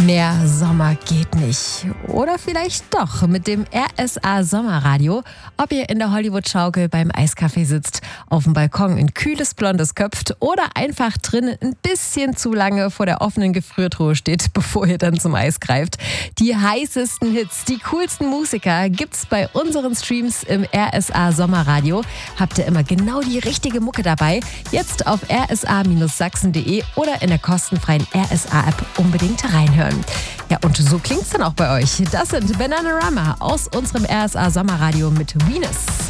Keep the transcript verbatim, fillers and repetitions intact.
Mehr Sommer geht nicht. Oder vielleicht doch mit dem R S A Sommerradio. Ob ihr in der Hollywood-Schaukel beim Eiskaffee sitzt, auf dem Balkon ein kühles Blondes köpft oder einfach drinnen ein bisschen zu lange vor der offenen Gefriertruhe steht, bevor ihr dann zum Eis greift. Die heißesten Hits, die coolsten Musiker gibt's bei unseren Streams im R S A Sommerradio. Habt ihr immer genau die richtige Mucke dabei? Jetzt auf r s a sachsen punkt de oder in der kostenfreien R S A-App unbedingt reinhören. Ja, und so klingt's dann auch bei euch. Das sind Bananarama aus unserem R S A Sommerradio mit Venus.